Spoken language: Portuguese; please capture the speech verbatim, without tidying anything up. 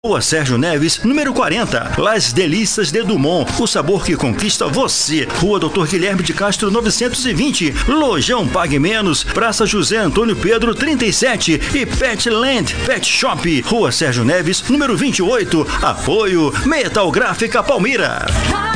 Rua Sérgio Neves, número quarenta, Las Delícias de Dumont, o sabor que conquista você. Rua Doutor Guilherme de Castro, novecentos e vinte, Lojão Pague Menos, Praça José Antônio Pedro, trinta e sete e Petland Pet Shop, Rua Sérgio Neves, número vinte e oito, apoio Metal Gráfica Palmira.